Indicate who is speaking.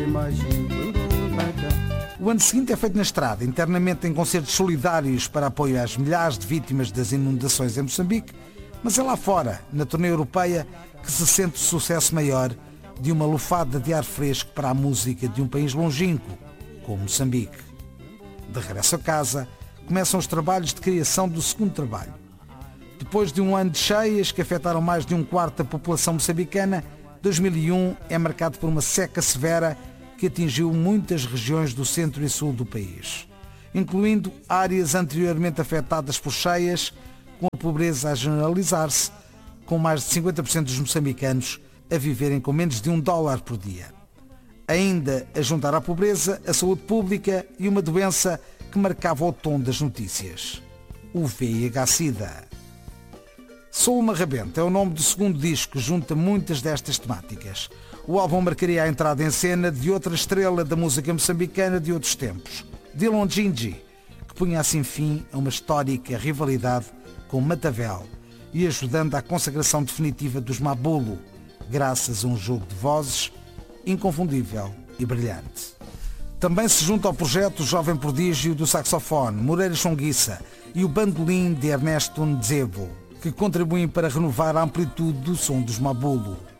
Speaker 1: O ano seguinte é feito na estrada, internamente em concertos solidários para apoio às milhares de vítimas das inundações em Moçambique, mas é lá fora, na turnê europeia, que se sente o sucesso maior de uma lufada de ar fresco para a música de um país longínquo, como Moçambique. De regresso a casa, começam os trabalhos de criação do segundo trabalho. Depois de um ano de cheias que afetaram mais de um quarto da população moçambicana, 2001 é marcado por uma seca severa que atingiu muitas regiões do centro e sul do país, incluindo áreas anteriormente afetadas por cheias, com a pobreza a generalizar-se, com mais de 50% dos moçambicanos a viverem com menos de $1 por dia. Ainda a juntar à pobreza, a saúde pública e uma doença que marcava o tom das notícias: o VIH-Sida. Sou uma Rabente é o nome do segundo disco que junta muitas destas temáticas. O álbum marcaria a entrada em cena de outra estrela da música moçambicana de outros tempos, Dillon Gingi, que punha assim fim a uma histórica rivalidade com Matavel e ajudando à consagração definitiva dos Mabulo, graças a um jogo de vozes inconfundível e brilhante. Também se junta ao projeto o jovem prodígio do saxofone, Moreira Chonguissa, e o bandolim de Ernesto Nzebo, que contribuem para renovar a amplitude do som dos Mabulo.